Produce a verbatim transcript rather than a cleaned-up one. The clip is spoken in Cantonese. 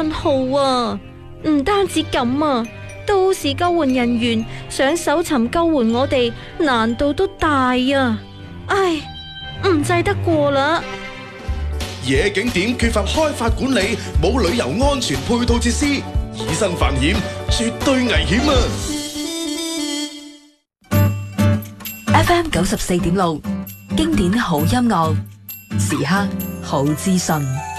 信號啊！唔單止咁啊，都市救援人員想搜尋救援我哋，難度都大啊！唉，唔制得過啦。 野景點缺乏開發管理，冇旅遊安全配套設施，以身犯險，絕對危險啊 ！F M 九十四點六，經典好音樂，時刻好資訊。